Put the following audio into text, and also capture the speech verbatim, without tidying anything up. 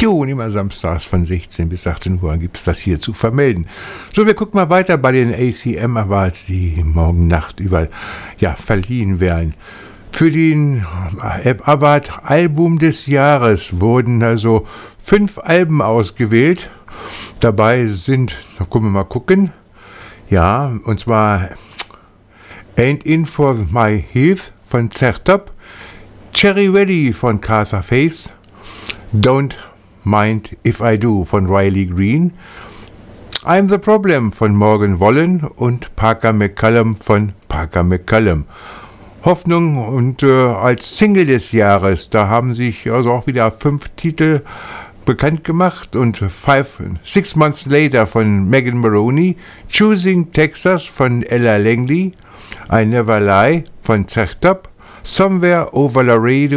Jo, und immer samstags von sechzehn bis achtzehn Uhr gibt es das hier zu vermelden. So, wir gucken mal weiter bei den A C M Awards, die morgen Nacht über, ja, verliehen werden. Für den Award Album des Jahres wurden also fünf Alben ausgewählt. Dabei sind, da können wir mal gucken, ja, und zwar Ain't In For My Health von Zertop, Cherry Valley von Carter Face, Don't Mind If I Do von Riley Green, I'm the Problem von Morgan Wallen und Parker McCallum von Parker McCallum. Hoffnung und äh, als Single des Jahres, da haben sich also auch wieder fünf Titel bekannt gemacht und five, Six Months Later von Megan Maroney, Choosing Texas von Ella Langley, I Never Lie von Zertop, Somewhere Over Laredo